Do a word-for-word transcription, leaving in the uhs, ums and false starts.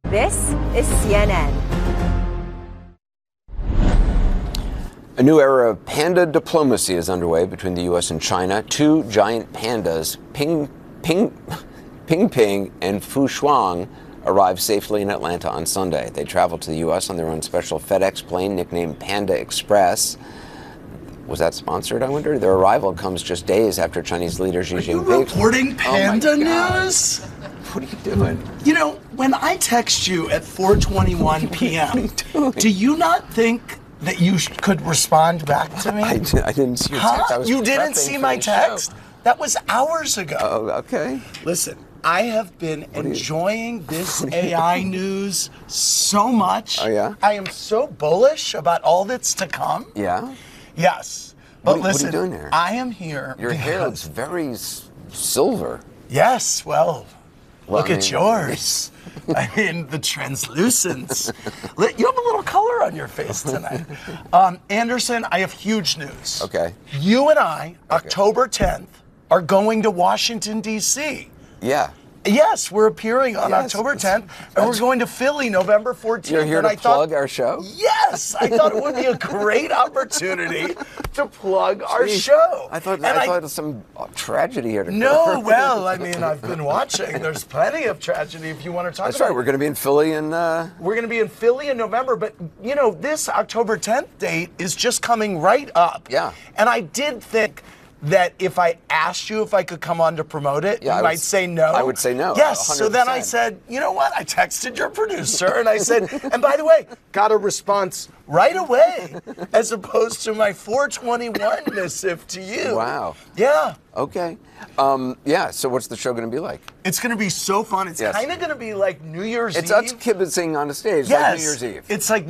This is C N N. A new era of panda diplomacy is underway between the U S and China. Two giant pandas, Ping Ping, Ping Ping and Fu Shuang, arrived safely in Atlanta on Sunday. They traveled to the U S on their own special FedEx plane nicknamed Panda Express. Was that sponsored, I wonder? Their arrival comes just days after Chinese leader Xi Jinping. Are you reporting panda oh news? What are you doing? You know, when I text you at four twenty-one p.m., you do you not think that you sh- could respond back to me? I, I didn't see your huh? text. I was you didn't prepping see for my the text? show. That was hours ago. Oh, okay. Listen, I have been enjoying this A I news so much. Oh, yeah? I am so bullish about all that's to come. Yeah? Yes. But What are- what are you listen, doing there? I am here. Your hair looks because- very s- silver. Yes, well, Well, look I at mean- yours. I mean, the translucence. Li- You have a little color on your face tonight. Um, Anderson, I have huge news. Okay. You and I, October tenth, are going to Washington, D C Yeah. Yes, we're appearing on Yes. October tenth, and we're going to Philly November fourteenth. You're here and to I thought, plug our show? Yes, I thought it would be a great opportunity to plug our Jeez, show. I thought And I, thought it was some uh, tragedy here to No, well, I mean, I've been watching. There's plenty of tragedy if you want to talk That's about right. it. We're going to be in Philly and uh, We're going to be in Philly in November, but you know, this October tenth date is just coming right up. Yeah. And I did think that if I asked you if I could come on to promote it, Yeah, I you would might s- say no. I would say no, Yes. So then I one hundred percent. said, you know what? I texted your producer and I said, and by the way, got a response right away, as opposed to my four twenty-one missive to you. Wow. Yeah. okay. Um, yeah. So what's the show going to be like? It's going to be so fun. It's Yes. kind of going to be like New Year's It's Eve. us kibitzing on a stage Yes. like New Year's Eve. It's like